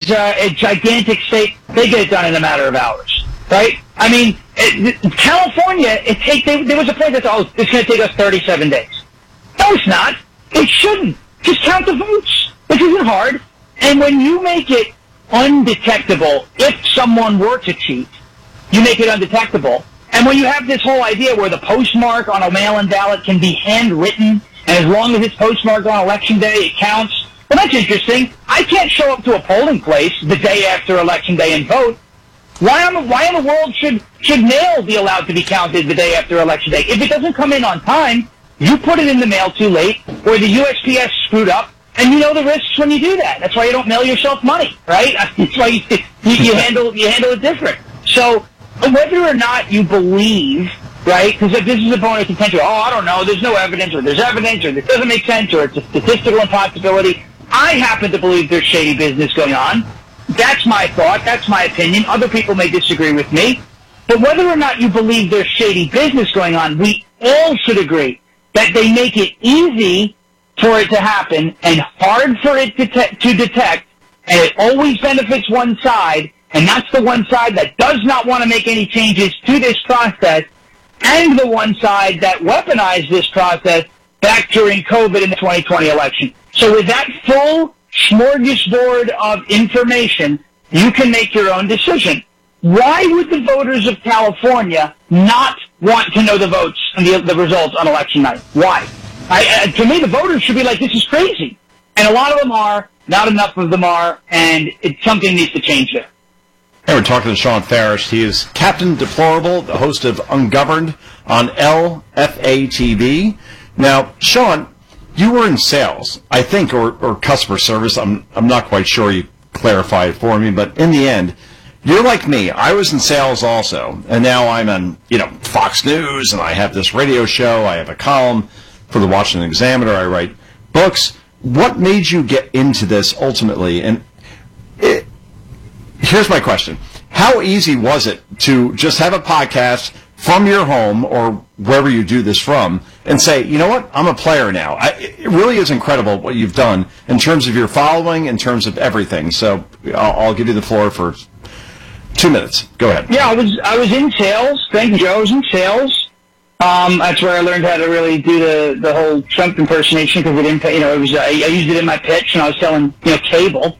is a gigantic state. They get it done in a matter of hours, right? I mean, California, there was a point that thought, it's going to take us 37 days. No, it's not. It shouldn't. Just count the votes. This isn't hard. And when you make it undetectable, if someone were to cheat, you make it undetectable. And when you have this whole idea where the postmark on a mail-in ballot can be handwritten, and as long as it's postmarked on Election Day, it counts, well, that's interesting. I can't show up to a polling place the day after Election Day and vote. Why in the world should mail be allowed to be counted the day after Election Day? If it doesn't come in on time, you put it in the mail too late, or the USPS screwed up, and you know the risks when you do that. That's why you don't mail yourself money, right? That's why you handle it different. So whether or not you believe, right, because if this is a bone of contention, I don't know, there's no evidence, or there's evidence, or this doesn't make sense, or it's a statistical impossibility, I happen to believe there's shady business going on. That's my thought. That's my opinion. Other people may disagree with me. But whether or not you believe there's shady business going on, we all should agree that they make it easy for it to happen and hard for it to detect, and it always benefits one side, and that's the one side that does not want to make any changes to this process, and the one side that weaponized this process back during COVID in the 2020 election. So with that full smorgasbord of information, you can make your own decision. Why would the voters of California not want to know the votes and the results on election night? Why? To me, the voters should be like, this is crazy. And a lot of them are, not enough of them are, and something needs to change there. Hey, we're talking to Sean Farish. He is Captain Deplorable, the host of Ungoverned on LFA TV. Now, Sean, you were in sales, I think, or customer service. I'm not quite sure. You clarified it for me, but in the end, you're like me. I was in sales also, and now I'm on, Fox News, and I have this radio show. I have a column for the Washington Examiner. I write books. What made you get into this ultimately? And here's my question. How easy was it to just have a podcast from your home or wherever you do this from and say, you know what, I'm a player now? It really is incredible what you've done in terms of your following, in terms of everything. So I'll give you the floor for 2 minutes. Go ahead. Yeah, I was in sales. Thank you, Joe. I was in sales. That's where I learned how to really do the whole Trump impersonation, because I used it in my pitch, and I was selling cable.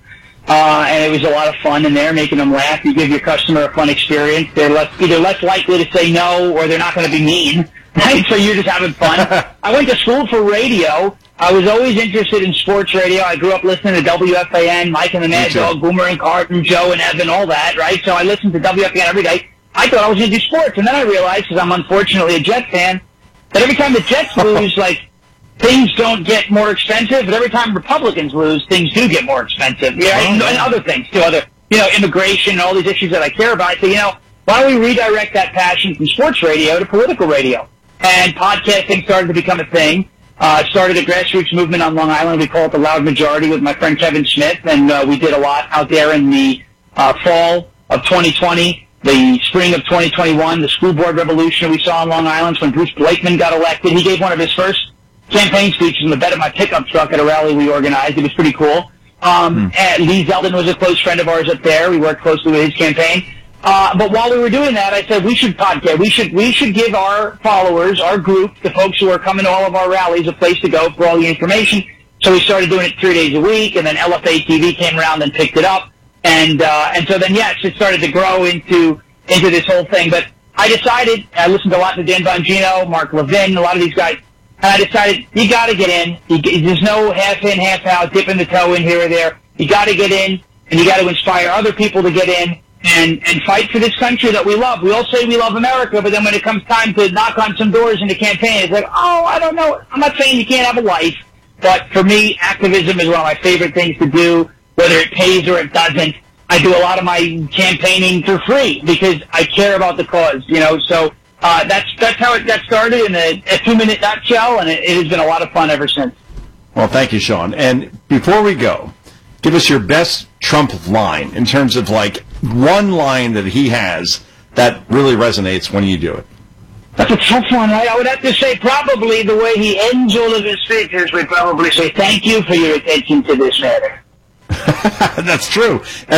And it was a lot of fun in there, making them laugh. You give your customer a fun experience. They're either less likely to say no, or they're not going to be mean, right? So you're just having fun. I went to school for radio. I was always interested in sports radio. I grew up listening to WFAN, Mike and the Mad Dog, Boomer and Carton, Joe and Evan, all that, right? So I listened to WFAN every day. I thought I was going to do sports, and then I realized, because I'm unfortunately a Jets fan, that every time the Jets lose, things don't get more expensive, but every time Republicans lose, things do get more expensive. And other things too, immigration and all these issues that I care about. I say, why don't we redirect that passion from sports radio to political radio? And podcasting started to become a thing. Started a grassroots movement on Long Island. We call it the Loud Majority with my friend Kevin Smith, and we did a lot out there in the fall of 2020, the spring of 2021, the school board revolution we saw on Long Island when Bruce Blakeman got elected. He gave one of his first campaign speeches in the bed of my pickup truck at a rally we organized. It was pretty cool. And Lee Zeldin was a close friend of ours up there. We worked closely with his campaign. But while we were doing that, I said we should podcast. We should give our followers, our group, the folks who are coming to all of our rallies, a place to go for all the information. So we started doing it 3 days a week, and then LFA TV came around and picked it up. And so then, yes, it started to grow into this whole thing. But I decided, I listened a lot to Dan Bongino, Mark Levin, a lot of these guys, and I decided, you got to get in. There's no half in, half out, dipping the toe in here or there. You got to get in, and you got to inspire other people to get in and fight for this country that we love. We all say we love America, but then when it comes time to knock on some doors in the campaign, it's like, I don't know. I'm not saying you can't have a life, but for me, activism is one of my favorite things to do, whether it pays or it doesn't. I do a lot of my campaigning for free because I care about the cause, so that's how it got started in a 2-minute nutshell, and it has been a lot of fun ever since. Well, thank you, Sean. And before we go, give us your best Trump line in terms of one line that he has that really resonates when you do it. That's a tough one, right? I would have to say probably the way he ends all of his speeches would probably say, thank you for your attention to this matter. That's true.